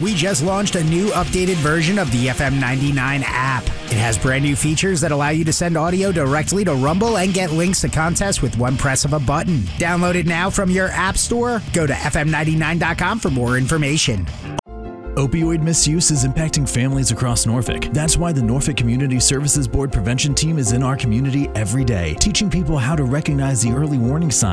We just launched a new updated version of the FM 99 app. It has brand new features that allow you to send audio directly to Rumble and get links to contests with one press of a button. Download it now from your app store. Go to fm99.com for more information. Opioid misuse is impacting families across Norfolk. That's why the Norfolk Community Services Board prevention team is in our community every day, teaching people how to recognize the early warning signs